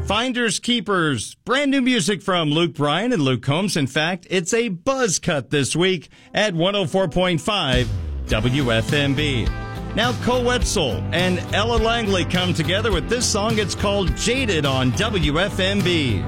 Finders Keepers, brand new music from Luke Bryan and Luke Combs. In fact, it's a buzz cut this week at 104.5 WFMB. Now, Cole Wetzel and Ella Langley come together with this song. It's called Jaded on WFMB.